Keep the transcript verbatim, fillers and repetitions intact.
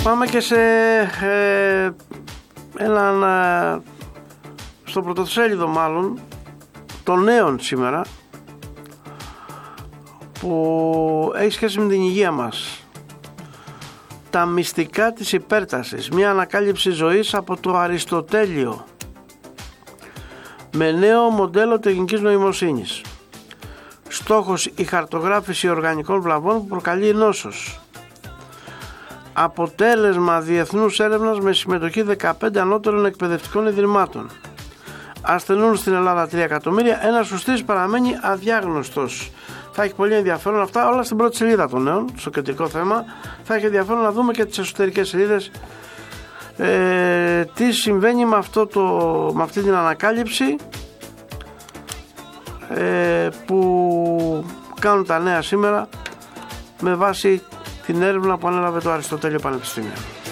Πάμε και σε ε, έναν, ε, στο πρωτοσέλιδο μάλλον, των νέων σήμερα, που έχει σχέση με την υγεία μας. Τα μυστικά της υπέρτασης, μια ανακάλυψη ζωής από το Αριστοτέλειο, με νέο μοντέλο τεχνικής νοημοσύνης. Στόχος η χαρτογράφηση οργανικών βλαβών που προκαλεί νόσος. Αποτέλεσμα διεθνούς έρευνας με συμμετοχή δεκαπέντε ανώτερων εκπαιδευτικών ιδρυμάτων. Ασθενούν στην Ελλάδα τρία εκατομμύρια, ένας στους τρεις παραμένει αδιάγνωστος. Θα έχει πολύ ενδιαφέρον αυτά όλα στην πρώτη σελίδα των νέων, στο κεντρικό θέμα. Θα έχει ενδιαφέρον να δούμε και τις εσωτερικές σελίδες ε, τι συμβαίνει με, αυτό το, με αυτή την ανακάλυψη ε, που κάνουν τα νέα σήμερα με βάση την έρευνα που ανέλαβε το Αριστοτέλειο Πανεπιστήμιο.